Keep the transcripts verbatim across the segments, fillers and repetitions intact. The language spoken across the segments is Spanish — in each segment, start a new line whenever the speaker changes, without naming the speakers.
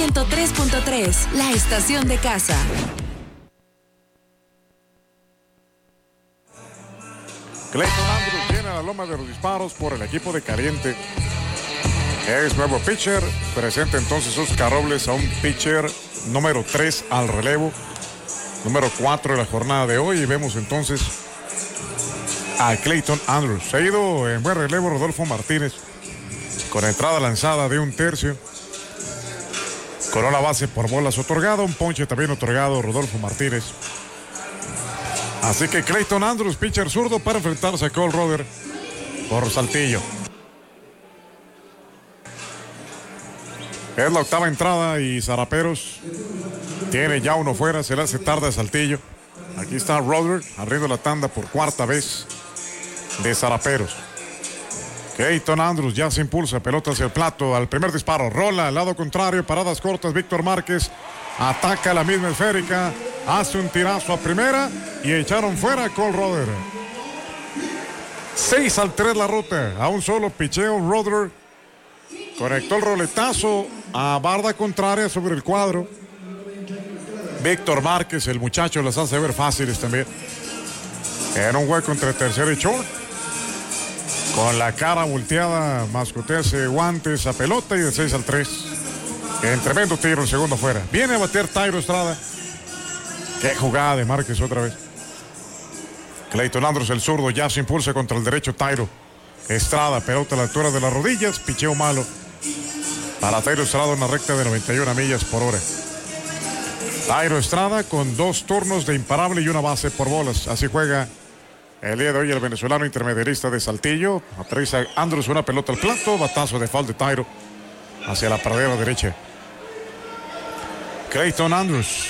ciento tres punto tres, la estación de casa.
Clayton Andrews llena la loma de los disparos por el equipo de Caliente. Es nuevo pitcher. Presenta entonces Oscar Robles a un pitcher número tres al relevo. Número cuatro de la jornada de hoy. Y vemos entonces a Clayton Andrews. Se ha ido en buen relevo Rodolfo Martínez, con entrada lanzada de un tercio. Con una base por bolas otorgada. Un ponche también otorgado Rodolfo Martínez. Así que Clayton Andrews, pitcher zurdo, para enfrentarse a Cole Roder por Saltillo. Es la octava entrada y Zaraperos tiene ya uno fuera. Se le hace tarde a Saltillo. Aquí está Roder abriendo la tanda por cuarta vez de Zaraperos. Clayton Andrews ya se impulsa, pelota hacia el plato, al primer disparo, rola al lado contrario, paradas cortas, Víctor Márquez ataca la misma esférica, hace un tirazo a primera y echaron fuera a Cole Roder. seis al tres la ruta, a un solo picheo. Roder conectó el roletazo a barda contraria sobre el cuadro. Víctor Márquez, el muchacho, las hace ver fáciles también. En un hueco entre tercero y short. Con la cara volteada, mascotearse guantes a pelota y de seis al tres. En tremendo tiro, el segundo fuera. Viene a bater Thairo Estrada. Qué jugada de Márquez otra vez. Clayton Andrews, el zurdo, ya se impulsa contra el derecho Thairo Estrada. Pelota a la altura de las rodillas, picheo malo para Thairo Estrada, una recta de noventa y una millas por hora. Thairo Estrada con dos turnos de imparable y una base por bolas. Así juega el día de hoy el venezolano intermediarista de Saltillo. Aterriza Andrews una pelota al plato, batazo de foul de Thairo hacia la pradera derecha. Clayton Andrews,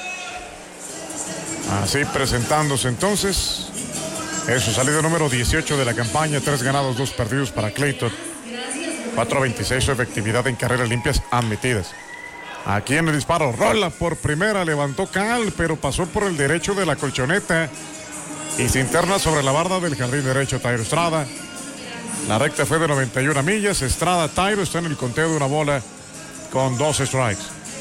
así presentándose entonces. Es su salida número dieciocho de la campaña. Tres ganados, dos perdidos para Clayton. cuatro veintiséis su efectividad en carreras limpias admitidas. Aquí en el disparo, rola por primera, levantó Cal, pero pasó por el derecho de la colchoneta y se interna sobre la barda del jardín derecho Thairo Estrada. La recta fue de noventa y una millas. Estrada Thairo está en el conteo de una bola con dos strikes.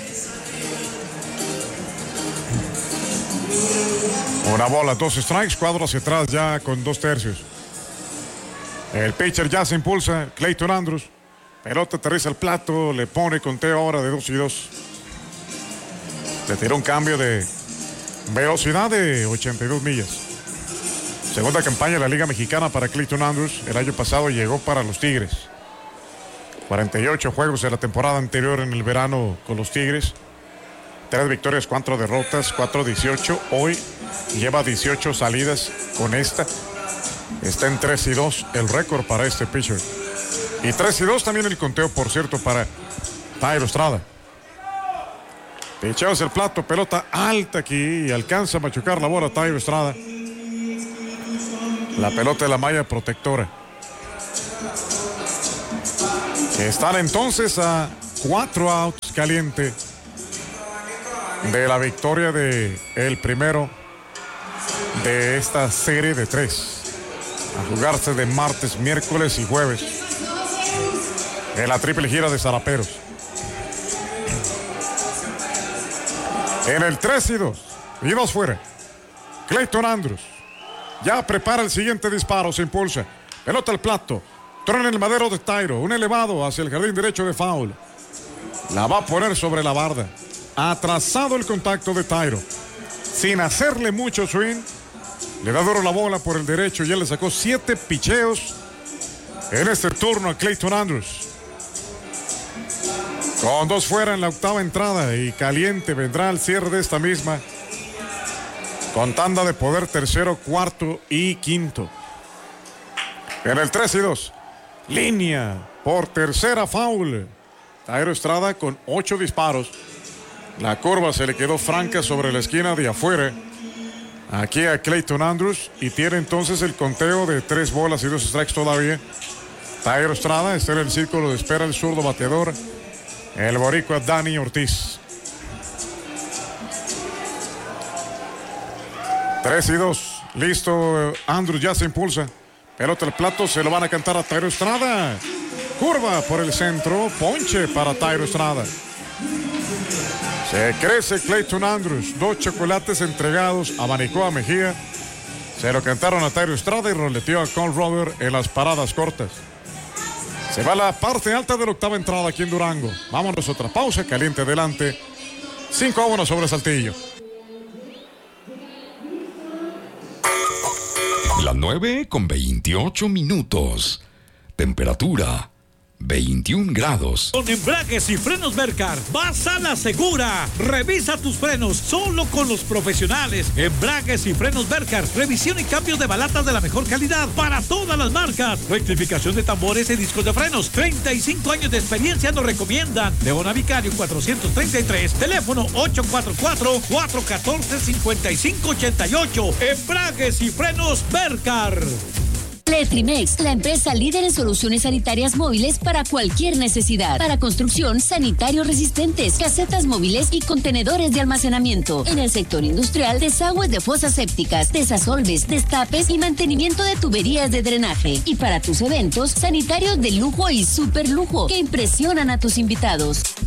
Una bola, dos strikes, cuadro hacia atrás ya con dos tercios. El pitcher ya se impulsa, Clayton Andrews. Pelota aterriza al plato, le pone conteo ahora de dos y dos. Le tiró un cambio de velocidad de ochenta y dos millas. Segunda campaña de la Liga Mexicana para Clayton Andrews. El año pasado llegó para los Tigres. cuarenta y ocho juegos de la temporada anterior en el verano con los Tigres. Tres victorias, cuatro derrotas, cuatro dieciocho. Hoy lleva dieciocho salidas con esta. Está en tres y dos el récord para este pitcher. Y tres y dos también el conteo, por cierto, para Thairo Estrada. Picheo hacia el plato, pelota alta aquí y alcanza a machucar la bola Thairo Estrada. La pelota de la malla protectora. Están entonces a cuatro outs Caliente de la victoria de el primero de esta serie de tres. A jugarse de martes, miércoles y jueves en la triple gira de Zaraperos. En el tres y dos y dos fuera, Clayton Andrews ya prepara el siguiente disparo, se impulsa, pelota al plato, trona en el madero de Thairo, un elevado hacia el jardín derecho de foul. La va a poner sobre la barda. Atrasado el contacto de Thairo, sin hacerle mucho swing. Le da duro la bola por el derecho y él le sacó siete picheos en este turno a Clayton Andrews. Con dos fuera en la octava entrada y Caliente vendrá al cierre de esta misma con tanda de poder tercero, cuarto y quinto. En el tres y dos, línea por tercera foul. Thairo Estrada con ocho disparos. La curva se le quedó franca sobre la esquina de afuera. Aquí a Clayton Andrews y tiene entonces el conteo de tres bolas y dos strikes todavía. Thairo Estrada está en el círculo de espera el zurdo bateador, el boricua Dani Ortiz. tres y dos, listo. Andrews ya se impulsa, pelota al plato, se lo van a cantar a Thairo Estrada. Curva por el centro, ponche para Thairo Estrada. Se crece Clayton Andrews. Dos chocolates entregados. Abanicó a Mejía. Se lo cantaron a Tyro Estrada y roleteó a Cole Roder en las paradas cortas. Se va a la parte alta de la octava entrada aquí en Durango. Vámonos a otra pausa. Caliente delante. cinco a uno sobre Saltillo.
Las nueve con veintiocho minutos. Temperatura veintiún grados.
Con embragues y frenos Mercar, vas a la segura. Revisa tus frenos solo con los profesionales. Embragues y frenos Mercar, revisión y cambio de balatas de la mejor calidad para todas las marcas. Rectificación de tambores y discos de frenos. treinta y cinco años de experiencia nos recomiendan. Leona Vicario cuatrocientos treinta y tres, teléfono ocho cuatro cuatro, cuatro uno cuatro, cinco cinco ocho ocho. Embragues y frenos Mercar.
Letrimex, la empresa líder en soluciones sanitarias móviles para cualquier necesidad. Para construcción, sanitarios resistentes, casetas móviles y contenedores de almacenamiento. En el sector industrial, desagües de fosas sépticas, desasolves, destapes y mantenimiento de tuberías de drenaje. Y para tus eventos, sanitarios de lujo y super lujo que impresionan a tus invitados.